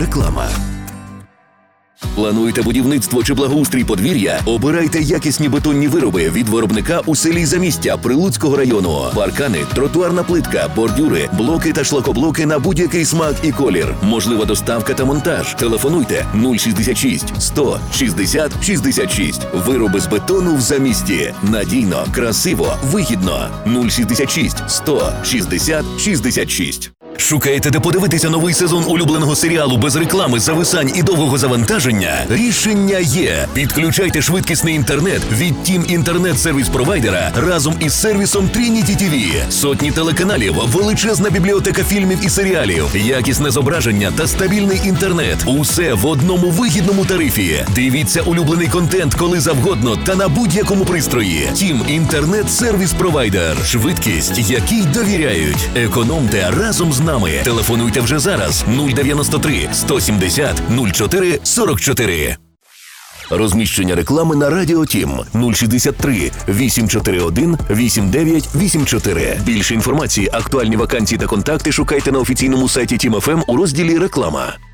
Реклама. Плануєте будівництво чи благоустрій подвір'я? Обирайте якісні бетонні вироби від виробника у селі Замістя Прилуцького району. Паркани, тротуарна плитка, бордюри, блоки та шлакоблоки на будь-який смак і колір. Можлива доставка та монтаж. Телефонуйте 066 100 60 66. Вироби з бетону в Замісті. Надійно, красиво, вигідно. 066 100 60 66. Шукаєте, де подивитися новий сезон улюбленого серіалу без реклами, зависань і довгого завантаження? Рішення є. Підключайте швидкісний інтернет від Team інтернет-сервіс-провайдера разом із сервісом Trinity TV. Сотні телеканалів, величезна бібліотека фільмів і серіалів, якісне зображення та стабільний інтернет. Усе в одному вигідному тарифі. Дивіться улюблений контент коли завгодно та на будь-якому пристрої. Team інтернет-сервіс-провайдер. Швидкість, якій довіряють. Економте разом з нами. Телефонуйте вже зараз 093 170 04 44. Розміщення реклами на Радіо Тім 063 841 8984. Більше інформації, актуальні вакансії та контакти шукайте на офіційному сайті Тім ФМ у розділі «Реклама».